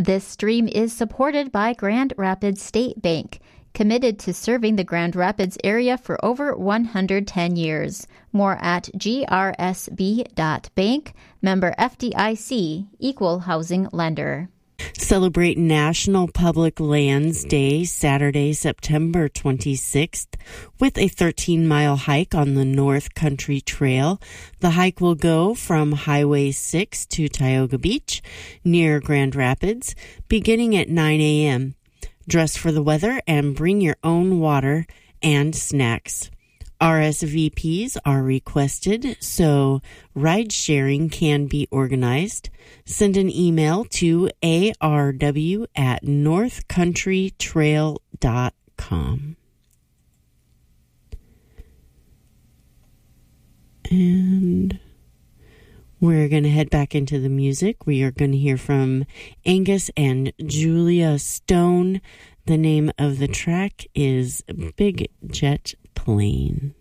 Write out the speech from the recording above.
This stream is supported by Grand Rapids State Bank, committed to serving the Grand Rapids area for over 110 years. More at grsb.bank, member FDIC, equal housing lender. Celebrate National Public Lands Day Saturday, September 26th with a 13-mile hike on the North Country Trail. The hike will go from Highway 6 to Tioga Beach near Grand Rapids, beginning at 9 a.m. Dress for the weather and bring your own water and snacks. RSVPs are requested so ride sharing can be organized. Send an email to arw@northcountrytrail.com. And we're going to head back into the music. We are going to hear from Angus and Julia Stone. The name of the track is Big Jet Plane.